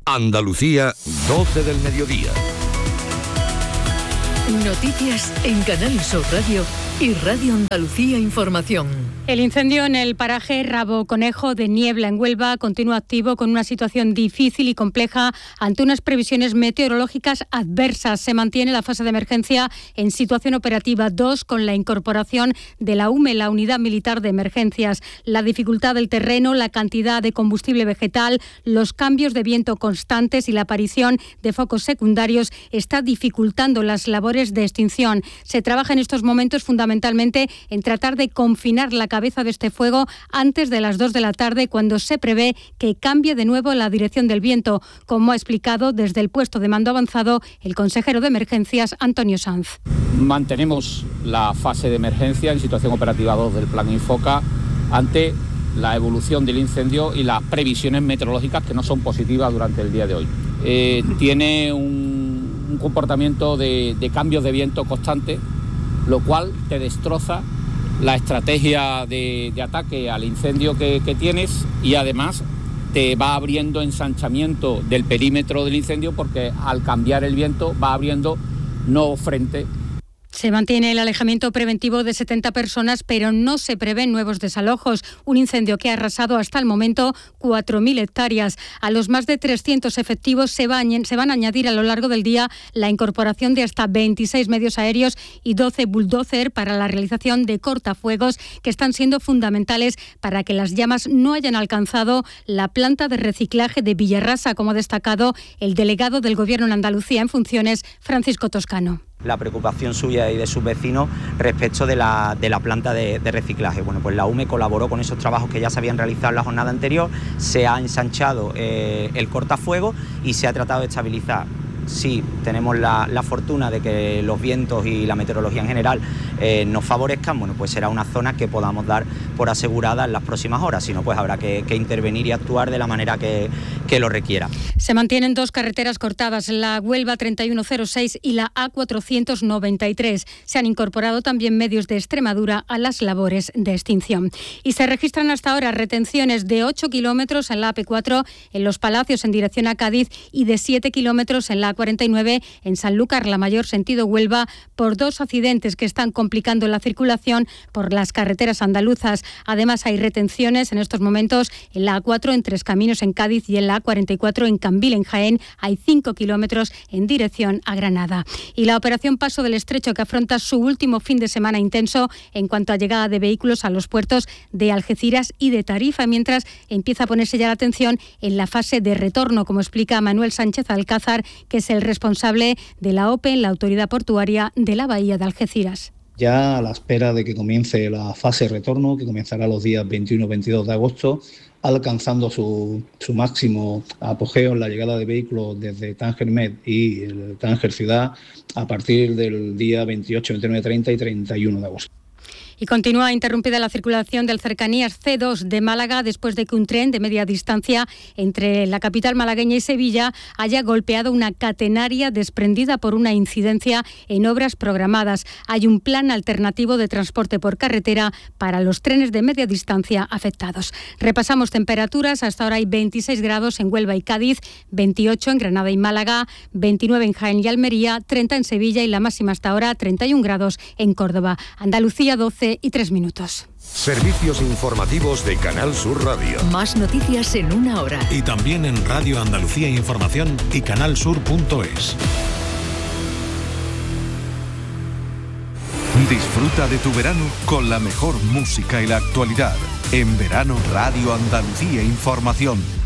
Andalucía, 12 del mediodía. Noticias en Canal Sur Radio y Radio Andalucía Información. El incendio en el paraje Rabo Conejo de Niebla en Huelva continúa activo con una situación difícil y compleja ante unas previsiones meteorológicas adversas. Se mantiene la fase de emergencia en situación operativa 2 con la incorporación de la UME, la Unidad Militar de Emergencias. La dificultad del terreno, la cantidad de combustible vegetal, los cambios de viento constantes y la aparición de focos secundarios está dificultando las labores de extinción. Se trabaja en estos momentos fundamentalmente en tratar de confinar la cabeza de este fuego antes de las 2 de la tarde, cuando se prevé que cambie de nuevo la dirección del viento, como ha explicado desde el puesto de mando avanzado el consejero de Emergencias, Antonio Sanz. Mantenemos la fase de emergencia en situación operativa 2 del Plan Infoca ante la evolución del incendio y las previsiones meteorológicas que no son positivas durante el día de hoy. Tiene un comportamiento de cambios de viento constante, lo cual te destroza la estrategia de ataque al incendio que tienes, y además te va abriendo ensanchamiento del perímetro del incendio, porque al cambiar el viento va abriendo nuevo frente. Se mantiene el alejamiento preventivo de 70 personas, pero no se prevén nuevos desalojos. Un incendio que ha arrasado hasta el momento 4.000 hectáreas. A los más de 300 efectivos se van a añadir a lo largo del día la incorporación de hasta 26 medios aéreos y 12 bulldozer para la realización de cortafuegos, que están siendo fundamentales para que las llamas no hayan alcanzado la planta de reciclaje de Villarrasa, como ha destacado el delegado del Gobierno en Andalucía en funciones, Francisco Toscano. La preocupación suya y de sus vecinos respecto de la planta de reciclaje. Bueno, pues la UME colaboró con esos trabajos que ya se habían realizado en la jornada anterior, se ha ensanchado el cortafuego y se ha tratado de estabilizar. Sí, tenemos la fortuna de que los vientos y la meteorología en general nos favorezcan. Bueno, pues será una zona que podamos dar por asegurada en las próximas horas, si no, pues habrá que intervenir y actuar de la manera que lo requiera. Se mantienen 2 carreteras cortadas, la Huelva 3106 y la A493. Se han incorporado también medios de Extremadura a las labores de extinción. Y se registran hasta ahora retenciones de 8 kilómetros en la AP4 en Los Palacios en dirección a Cádiz y de 7 kilómetros en la A49 en Sanlúcar la Mayor sentido Huelva, por 2 accidentes que están complicando la circulación por las carreteras andaluzas. Además, hay retenciones en estos momentos en la A4 en Tres Caminos en Cádiz y en la A44 en Cambil en Jaén. Hay 5 kilómetros en dirección a Granada. Y la operación Paso del Estrecho, que afronta su último fin de semana intenso en cuanto a llegada de vehículos a los puertos de Algeciras y de Tarifa, mientras empieza a ponerse ya la atención en la fase de retorno, como explica Manuel Sánchez Alcázar, que es el responsable de la OPE en la Autoridad Portuaria de la Bahía de Algeciras. Ya a la espera de que comience la fase de retorno, que comenzará los días 21 y 22 de agosto, alcanzando su máximo apogeo en la llegada de vehículos desde Tánger Med y el Tánger Ciudad a partir del día 28, 29, 30 y 31 de agosto. Y continúa interrumpida la circulación del Cercanías C2 de Málaga después de que un tren de media distancia entre la capital malagueña y Sevilla haya golpeado una catenaria desprendida por una incidencia en obras programadas. Hay un plan alternativo de transporte por carretera para los trenes de media distancia afectados. Repasamos temperaturas. Hasta ahora hay 26 grados en Huelva y Cádiz, 28 en Granada y Málaga, 29 en Jaén y Almería, 30 en Sevilla y la máxima hasta ahora 31 grados en Córdoba. Andalucía 12 y 3 minutos. Servicios informativos de Canal Sur Radio. Más noticias en una hora. Y también en Radio Andalucía Información y canalsur.es. Disfruta de tu verano con la mejor música y la actualidad. En verano, Radio Andalucía Información.